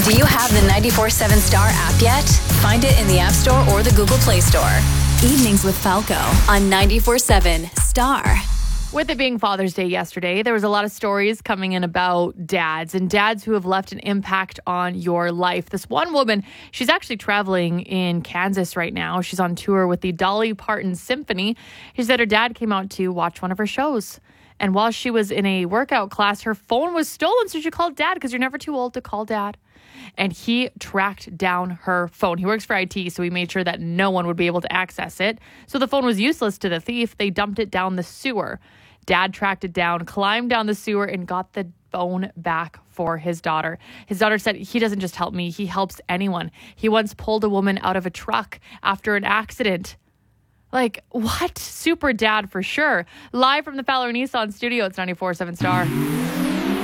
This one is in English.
Do you have the 94.7 Star app yet? Find it in the App Store or the Google Play Store. Evenings with Falco on 94.7 Star. With it being Father's Day yesterday, there was a lot of stories coming in about dads and dads who have left an impact on your life. This one woman, she's actually traveling in Kansas right now. She's on tour with the Dolly Parton Symphony. She said her dad came out to watch one of her shows. And while she was in a workout class, her phone was stolen. So she called dad because you're never too old to call dad. And he tracked down her phone. He works for IT, so he made sure that no one would be able to access it. So the phone was useless to the thief. They dumped it down the sewer. Dad tracked it down, climbed down the sewer, and got the phone back for his daughter. His daughter said, he doesn't just help me, he helps anyone. He once pulled a woman out of a truck after an accident. Like, what? Super dad for sure. Live from the Fowler Nissan studio, it's 94.7 Star.